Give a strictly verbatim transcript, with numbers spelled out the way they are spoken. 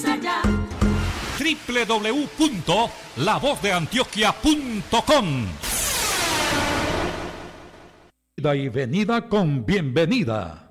allá. doble u doble u doble u punto la voz de antioquia punto com. Y venida con bienvenida.